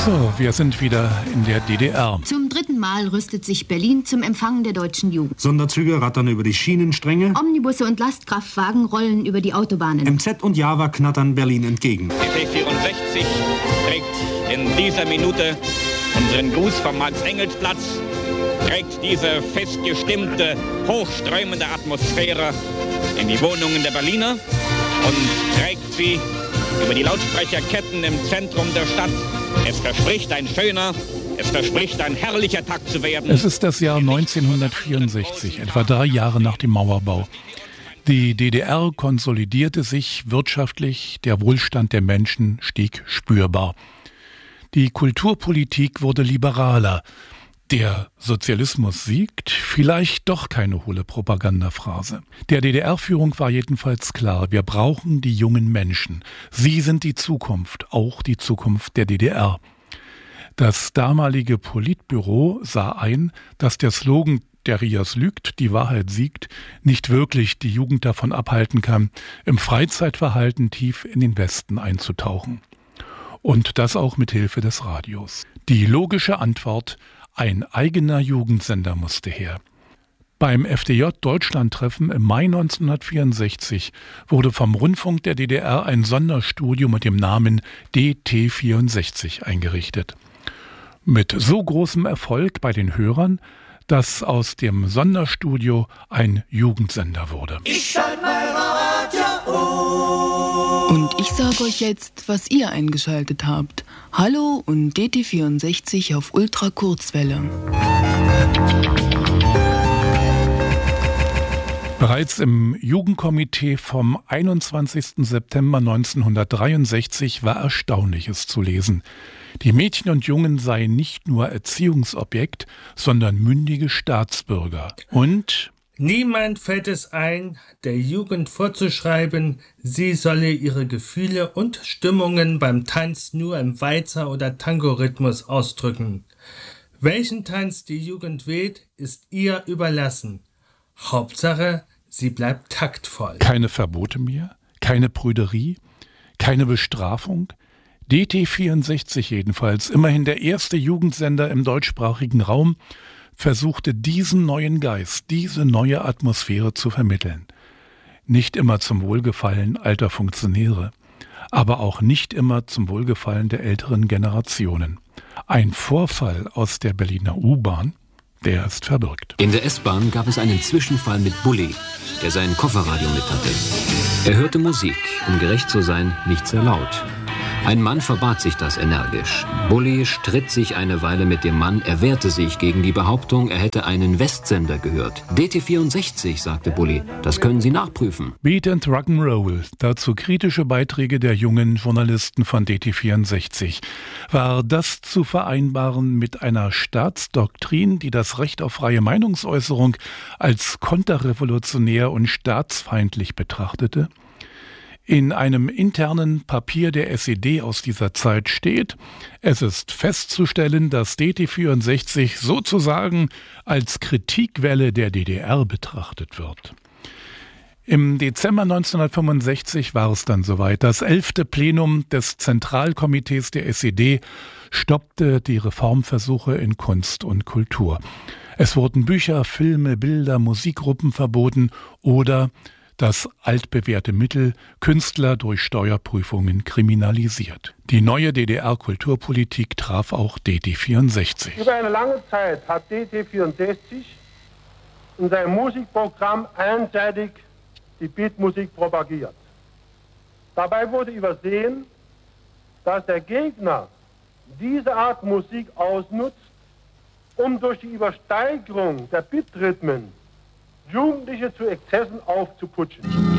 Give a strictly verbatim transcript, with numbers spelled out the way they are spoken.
So, wir sind wieder in der D D R. Zum dritten Mal rüstet sich Berlin zum Empfang der deutschen Jugend. Sonderzüge rattern über die Schienenstränge. Omnibusse und Lastkraftwagen rollen über die Autobahnen. M Z und Java knattern Berlin entgegen. Die T vierundsechzig trägt in dieser Minute unseren Gruß vom Max-Engels-Platz, trägt diese festgestimmte, hochströmende Atmosphäre in die Wohnungen der Berliner und trägt sie über die Lautsprecherketten im Zentrum der Stadt. Es verspricht ein schöner, es verspricht ein herrlicher Tag zu werden. Es ist das Jahr neunzehnhundertvierundsechzig, etwa drei Jahre nach dem Mauerbau. Die D D R konsolidierte sich wirtschaftlich, der Wohlstand der Menschen stieg spürbar. Die Kulturpolitik wurde liberaler. Der Sozialismus siegt, vielleicht doch keine hohle Propagandaphrase. Der D D R-Führung war jedenfalls klar, wir brauchen die jungen Menschen. Sie sind die Zukunft, auch die Zukunft der D D R. Das damalige Politbüro sah ein, dass der Slogan "Der Rias lügt, die Wahrheit siegt" nicht wirklich die Jugend davon abhalten kann, im Freizeitverhalten tief in den Westen einzutauchen. Und das auch mit Hilfe des Radios. Die logische Antwort: ein eigener Jugendsender musste her. Beim F D J-Deutschland-Treffen im Mai neunzehnhundertvierundsechzig wurde vom Rundfunk der D D R ein Sonderstudio mit dem Namen D T vierundsechzig eingerichtet. Mit so großem Erfolg bei den Hörern, dass aus dem Sonderstudio ein Jugendsender wurde. Ich schalte mein Radio um. Und ich sage euch jetzt, was ihr eingeschaltet habt. Hallo und D T vierundsechzig auf Ultrakurzwelle. Bereits im Jugendkomitee vom einundzwanzigsten September neunzehnhundertdreiundsechzig war Erstaunliches zu lesen. Die Mädchen und Jungen seien nicht nur Erziehungsobjekt, sondern mündige Staatsbürger. Und niemand fällt es ein, der Jugend vorzuschreiben, sie solle ihre Gefühle und Stimmungen beim Tanz nur im Walzer- oder Tango-Rhythmus ausdrücken. Welchen Tanz die Jugend wählt, ist ihr überlassen. Hauptsache, sie bleibt taktvoll. Keine Verbote mehr, keine Prüderie, keine Bestrafung. D T vierundsechzig jedenfalls, immerhin der erste Jugendsender im deutschsprachigen Raum, versuchte diesen neuen Geist, diese neue Atmosphäre zu vermitteln. Nicht immer zum Wohlgefallen alter Funktionäre, aber auch nicht immer zum Wohlgefallen der älteren Generationen. Ein Vorfall aus der Berliner U-Bahn, der ist verbürgt. In der S-Bahn gab es einen Zwischenfall mit Bulli, der sein Kofferradio mit hatte. Er hörte Musik, um gerecht zu sein, nicht sehr laut. Ein Mann verbat sich das energisch. Bulli stritt sich eine Weile mit dem Mann, er wehrte sich gegen die Behauptung, er hätte einen Westsender gehört. D T vierundsechzig, sagte Bulli, das können Sie nachprüfen. Beat and Rock'n'Roll, dazu kritische Beiträge der jungen Journalisten von D T vierundsechzig. War das zu vereinbaren mit einer Staatsdoktrin, die das Recht auf freie Meinungsäußerung als konterrevolutionär und staatsfeindlich betrachtete? In einem internen Papier der S E D aus dieser Zeit steht, es ist festzustellen, dass D T vierundsechzig sozusagen als Kritikwelle der D D R betrachtet wird. Im Dezember neunzehnhundertfünfundsechzig war es dann soweit. Das elfte Plenum des Zentralkomitees der S E D stoppte die Reformversuche in Kunst und Kultur. Es wurden Bücher, Filme, Bilder, Musikgruppen verboten oder das altbewährte Mittel, Künstler durch Steuerprüfungen kriminalisiert. Die neue D D R-Kulturpolitik traf auch D T vierundsechzig. Über eine lange Zeit hat D T vierundsechzig in seinem Musikprogramm einseitig die Beatmusik propagiert. Dabei wurde übersehen, dass der Gegner diese Art Musik ausnutzt, um durch die Übersteigerung der Bitrhythmen Jugendliche zu Exzessen aufzuputschen.